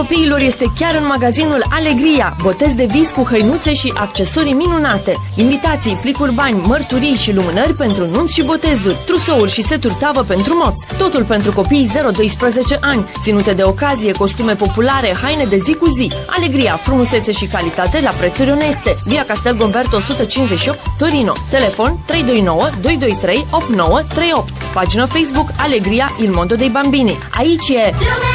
copiilor este chiar în magazinul Alegria. Botez de vis cu hăinuțe și accesorii minunate. Invitații, plicuri bani, mărturii și lumânări pentru nunți și botezuri, trusouri și seturi tavă pentru moți. Totul pentru copii 0-12 ani. Ținute de ocazie, costume populare, haine de zi cu zi. Alegria, frumusețe și calitate la prețuri oneste. Via Castel Gomberto 158, Torino. Telefon 329 223 8938. Pagină Facebook Alegria Il Mondo dei Bambini. Aici e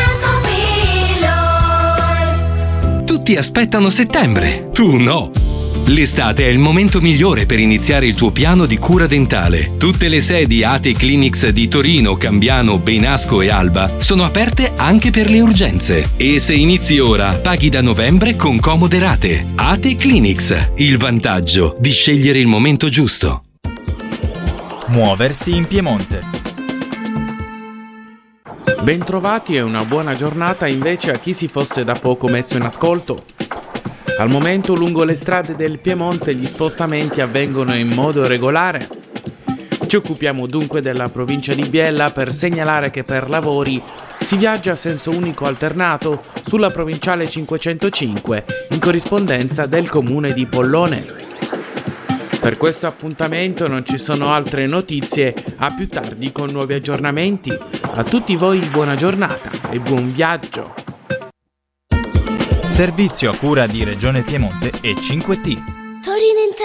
Tutti aspettano settembre, tu no! L'estate è il momento migliore per iniziare il tuo piano di cura dentale. Tutte le sedi ATE Clinics di Torino, Cambiano, Benasco e Alba sono aperte anche per le urgenze. E se inizi ora, paghi da novembre con comode rate. ATE Clinics, il vantaggio di scegliere il momento giusto. Muoversi in Piemonte. Bentrovati e una buona giornata invece a chi si fosse da poco messo in ascolto. Al momento lungo le strade del Piemonte gli spostamenti avvengono in modo regolare. Ci occupiamo dunque della provincia di Biella per segnalare che per lavori si viaggia a senso unico alternato sulla provinciale 505 in corrispondenza del comune di Pollone. Per questo appuntamento non ci sono altre notizie, a più tardi con nuovi aggiornamenti. A tutti voi buona giornata e buon viaggio. Servizio a cura di Regione Piemonte e 5T. Torino